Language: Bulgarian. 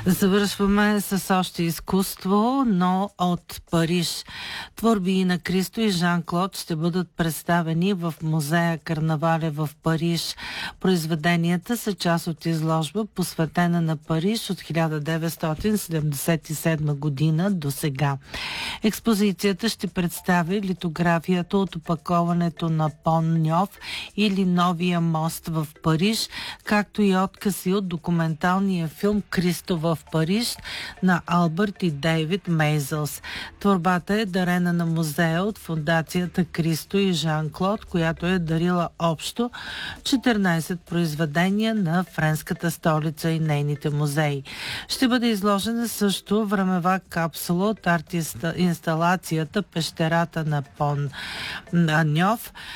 Завършваме с още изкуство, но от Париж. Творби на Кристо и Жан-Клод ще бъдат представени в музея Карнавале в Париж. Произведенията са част от изложба, посветена на Париж от 1977 година до сега. Експозицията ще представи литографията от опаковането на Пон Ньов или Новия мост в Париж, както и откази от документалния филм Кристо в Париж на Албърт и Дейвид Мейзълс. Творбата е дарена на музея от фондацията Кристо и Жан-Клод, която е дарила общо 14 произведения на френската столица и нейните музеи. Ще бъде изложена също времева капсула от инсталацията Пещерата на Пон Ньов,